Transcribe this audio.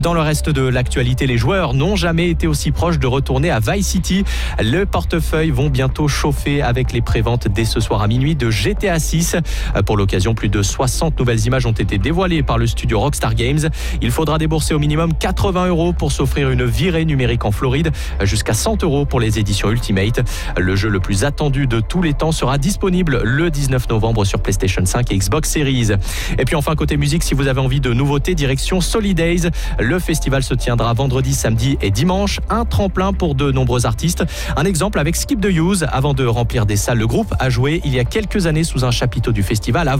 Dans le reste de l'actualité, les joueurs n'ont jamais été aussi proches de retourner à Vice City. Le portefeuille vont bientôt chauffer avec les préventes dès ce soir à minuit de GTA 6. Pour l'occasion, plus de 60 nouvelles images ont été dévoilées par le studio Rockstar Games. Il faudra débourser au minimum 80 € pour s'offrir une virée numérique en Floride, jusqu'à 100 € pour les éditions Ultimate. Le jeu le plus attendu de tous les temps sera disponible le 19 novembre sur PlayStation 5 et Xbox Series. Et puis enfin, côté musique, si vous avez envie de nouveautés, direction Solidays. Le festival se tiendra vendredi, samedi et dimanche. Un tremplin pour de nombreux artistes. Un exemple avec Skip the Use. Avant de remplir des salles, le groupe a joué il y a quelques années sous un chapiteau du festival